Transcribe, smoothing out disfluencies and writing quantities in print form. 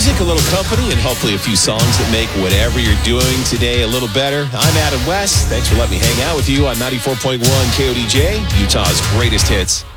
music, a little company, and hopefully a few songs that make whatever you're doing today a little better. I'm Adam West. Thanks for letting me hang out with you on 94.1 KODJ, Utah's greatest hits.